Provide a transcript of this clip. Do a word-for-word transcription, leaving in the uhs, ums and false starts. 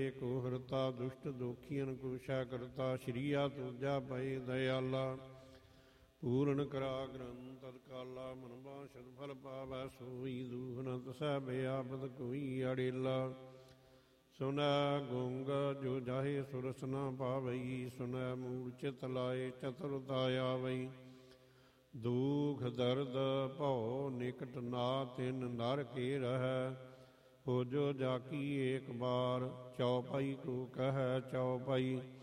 ਕੋ ਹਰਤਾ ਦੁਸ਼ਟ ਦੋਖੀਆਂ ਕੁਸ਼ਾ ਕਰਤਾ ਸ਼੍ਰੀਆ ਤੁਜਾ ਪਏ ਦਇਆਲਾ ਪੂਰਨ ਕਰਾ ਗ੍ਰੰਥ ਤਤਕਾਲਾ ਮਨ ਬਾਸ਼ਦ ਫਲ ਪਾਵੈ ਸੋਈ ਦੂਖ ਨ ਤਸੈ ਬਿਆਪਦ ਕੋਈ ਅੜੇਲਾ ਸੁਨੈ ਗੁੰਗ ਜੋ ਜਾਹੇ ਸੁਰਸ ਨ ਪਾਵਈ ਸੁਨੈ ਮੂਲ ਚਿਤ ਲਾਏ ਚਤੁਰਤਾ ਆਵਈ ਦੁਖ ਦਰਦ ਭਉ ਨਿਕਟ ਨਾ ਤਿਨ ਨਰ ਕੇ ਰਹੈ ਹੋ ਜੋ ਜਾਕੀ ਏਕ ਬਾਰ ਚੌਪਾਈ ਕੋ ਕਹੈ ਚੌਪਾਈ